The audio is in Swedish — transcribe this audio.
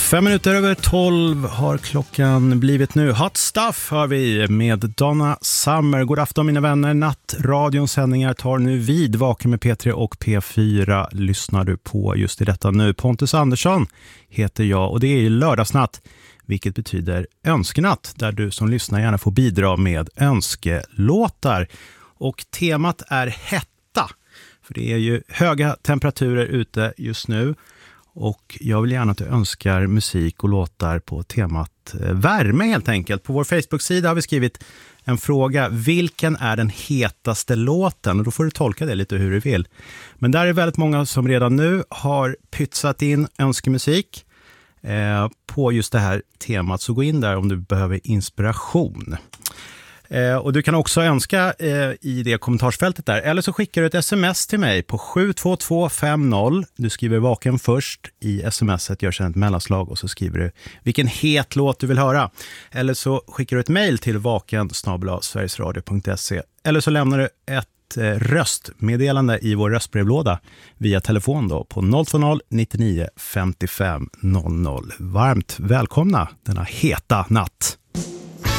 12:05 har klockan blivit nu. Hot Stuff har vi med Donna Summer. God afton mina vänner. Nattradions sändningar tar nu vid. Vaken med P3 och P4 lyssnar du på just i detta nu. Pontus Andersson heter jag och det är lördagsnatt, vilket betyder önskenatt, där du som lyssnar gärna får bidra med önskelåtar. Och temat är hetta, för det är ju höga temperaturer ute just nu. Och jag vill gärna att du önskar musik och låtar på temat värme helt enkelt. På vår Facebook-sida har vi skrivit en fråga. Vilken är den hetaste låten? Och då får du tolka det lite hur du vill. Men där är väldigt många som redan nu har pytsat in önskemusik på just det här temat. Så gå in där om du behöver inspiration. Och du kan också önska i det kommentarsfältet där. Eller så skickar du ett sms till mig på 72250. Du skriver vaken först i smset, gör sedan ett mellanslag och så skriver du vilken het låt du vill höra. Eller så skickar du ett mejl till vaken@sverigesradio.se. Eller så lämnar du ett röstmeddelande i vår röstbrevlåda via telefon då på 020 99 55 00. Varmt välkomna denna heta natt.